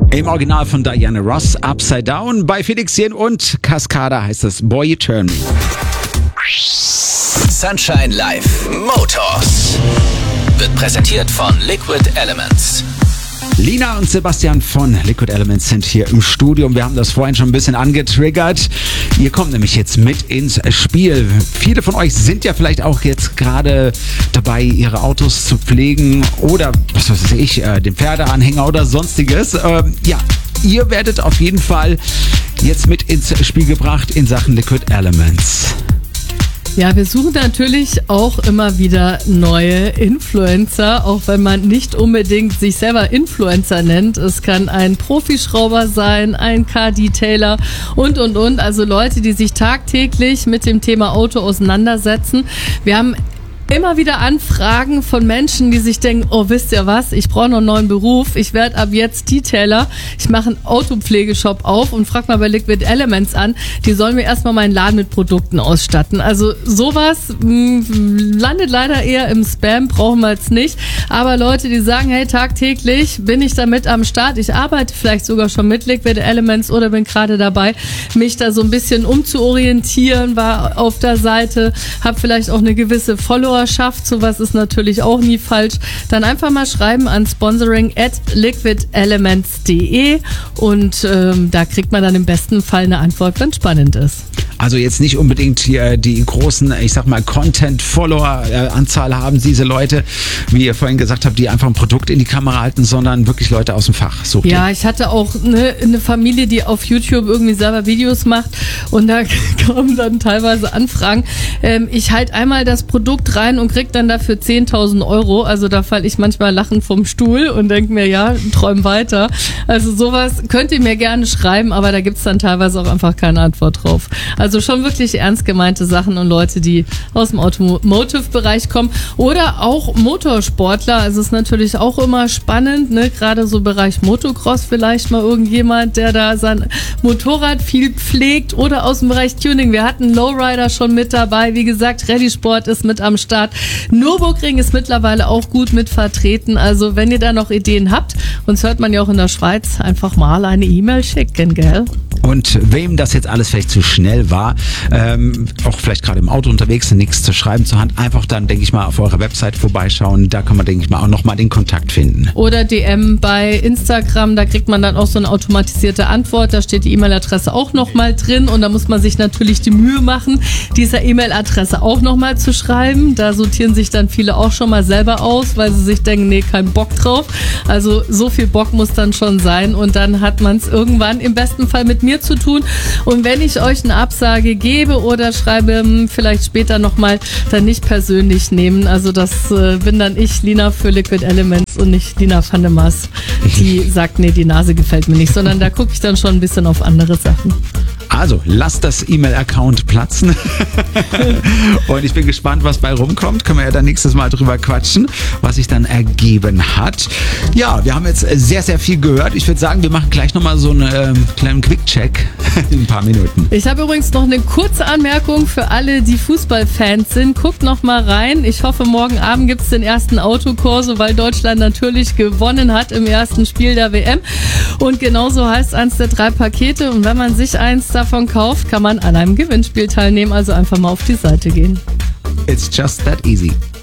Im Original von Diana Ross, Upside Down, bei Felixien und Cascada heißt es Boy You Turn Me. Sunshine Live Motors wird präsentiert von Liquid Elements. Lina und Sebastian von Liquid Elements sind hier im Studio. Wir haben das vorhin schon ein bisschen angetriggert. Ihr kommt nämlich jetzt mit ins Spiel. Viele von euch sind ja vielleicht auch jetzt gerade dabei, ihre Autos zu pflegen oder, was weiß ich, den Pferdeanhänger oder sonstiges. Ihr werdet auf jeden Fall jetzt mit ins Spiel gebracht in Sachen Liquid Elements. Ja, wir suchen natürlich auch immer wieder neue Influencer, auch wenn man nicht unbedingt sich selber Influencer nennt. Es kann ein Profischrauber sein, ein Car-Detailer und. Also Leute, die sich tagtäglich mit dem Thema Auto auseinandersetzen. Wir haben immer wieder Anfragen von Menschen, die sich denken, oh, wisst ihr was, ich brauche noch einen neuen Beruf, ich werde ab jetzt Detailer, ich mache einen Autopflegeshop auf und frag mal bei Liquid Elements an, die sollen mir erstmal meinen Laden mit Produkten ausstatten. Also sowas landet leider eher im Spam, brauchen wir jetzt nicht, aber Leute, die sagen, hey, tagtäglich bin ich damit am Start, ich arbeite vielleicht sogar schon mit Liquid Elements oder bin gerade dabei, mich da so ein bisschen umzuorientieren, war auf der Seite, habe vielleicht auch eine gewisse Followerschaft, sowas ist natürlich auch nie falsch, dann einfach mal schreiben an sponsoring@liquidelements.de und da kriegt man dann im besten Fall eine Antwort, wenn spannend ist. Also jetzt nicht unbedingt hier die großen, ich sag mal, Content-Follower-Anzahl haben diese Leute, wie ihr vorhin gesagt habt, die einfach ein Produkt in die Kamera halten, sondern wirklich Leute aus dem Fach. Sucht ja, ich hatte auch eine Familie, die auf YouTube irgendwie selber Videos macht und da kamen dann teilweise Anfragen. Ich halte einmal das Produkt rein und krieg dann dafür 10.000 Euro. Also da falle ich manchmal lachend vom Stuhl und denke mir, ja, träum weiter. Also sowas könnt ihr mir gerne schreiben, aber da gibt's dann teilweise auch einfach keine Antwort drauf. Also schon wirklich ernst gemeinte Sachen und Leute, die aus dem Automotive-Bereich kommen oder auch Motorsportler. Also ist natürlich auch immer spannend, ne? Gerade so Bereich Motocross vielleicht mal irgendjemand, der da sein Motorrad viel pflegt oder aus dem Bereich Tuning. Wir hatten Lowrider schon mit dabei. Wie gesagt, Rallye-Sport ist mit am Start. Nürburgring ist mittlerweile auch gut mit vertreten. Also wenn ihr da noch Ideen habt, uns hört man ja auch in der Schweiz, einfach mal eine E-Mail schicken, gell? Und wem das jetzt alles vielleicht zu schnell war, auch vielleicht gerade im Auto unterwegs, nichts zu schreiben zur Hand, einfach dann, denke ich mal, auf eurer Website vorbeischauen. Da kann man, denke ich mal, auch nochmal den Kontakt finden. Oder DM bei Instagram, da kriegt man dann auch so eine automatisierte Antwort. Da steht die E-Mail-Adresse auch nochmal drin und da muss man sich natürlich die Mühe machen, dieser E-Mail-Adresse auch nochmal zu schreiben. Da sortieren sich dann viele auch schon mal selber aus, weil sie sich denken, nee, kein Bock drauf. Also so viel Bock muss dann schon sein und dann hat man es irgendwann im besten Fall mit mir zu tun. Und wenn ich euch eine Absage gebe oder schreibe, vielleicht später nochmal, dann nicht persönlich nehmen. Also das bin dann ich, Lina für Liquid Elements und nicht Lina van der Maas, die sagt, nee, die Nase gefällt mir nicht, sondern da gucke ich dann schon ein bisschen auf andere Sachen. Also, lasst das E-Mail-Account platzen. Und ich bin gespannt, was bei rumkommt. Können wir ja dann nächstes Mal drüber quatschen, was sich dann ergeben hat. Ja, wir haben jetzt sehr, sehr viel gehört. Ich würde sagen, wir machen gleich nochmal so einen kleinen Quick-Check in ein paar Minuten. Ich habe übrigens noch eine kurze Anmerkung für alle, die Fußballfans sind. Guckt noch mal rein. Ich hoffe, morgen Abend gibt es den ersten Autokorso, weil Deutschland natürlich gewonnen hat im ersten Spiel der WM. Und genauso heißt eins der 3 Pakete. Und wenn man sich eins davon kauft, kann man an einem Gewinnspiel teilnehmen. Also einfach mal auf die Seite gehen. It's just that easy.